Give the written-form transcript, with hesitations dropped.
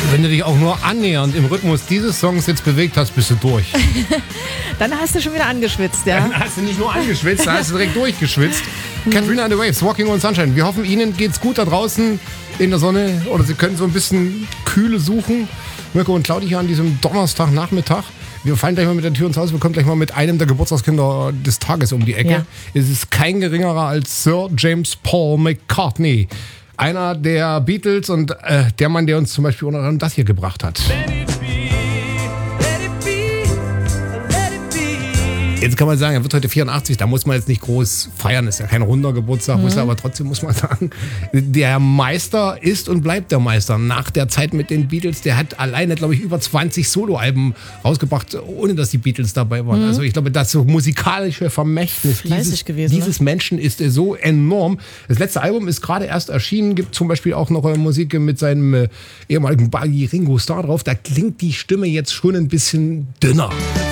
Wenn du dich auch nur annähernd im Rhythmus dieses Songs jetzt bewegt hast, bist du durch. Dann hast du schon wieder angeschwitzt, ja? Dann hast du nicht nur angeschwitzt, dann hast du direkt durchgeschwitzt. Katrina and the Waves, Walking on Sunshine. Wir hoffen, Ihnen geht's gut da draußen in der Sonne oder Sie können so ein bisschen Kühle suchen. Mirko und Claudia an diesem Donnerstagnachmittag. Wir fallen gleich mal mit der Tür ins Haus. Wir kommen gleich mal mit einem der Geburtstagskinder des Tages um die Ecke. Ja. Es ist kein geringerer als Sir James Paul McCartney. Einer der Beatles und der Mann, der uns zum Beispiel unter anderem das hier gebracht hat. Jetzt kann man sagen, er wird heute 84, da muss man jetzt nicht groß feiern, ist ja kein runder Geburtstag, aber trotzdem muss man sagen, der Meister ist und bleibt der Meister. Nach der Zeit mit den Beatles, der hat alleine, glaube ich, über 20 Soloalben rausgebracht, ohne dass die Beatles dabei waren. Also ich glaube, das musikalische Vermächtnis dieses Menschen ist so enorm. Das letzte Album ist gerade erst erschienen, gibt zum Beispiel auch noch Musik mit seinem ehemaligen Buddy Ringo Starr drauf. Da klingt die Stimme jetzt schon ein bisschen dünner.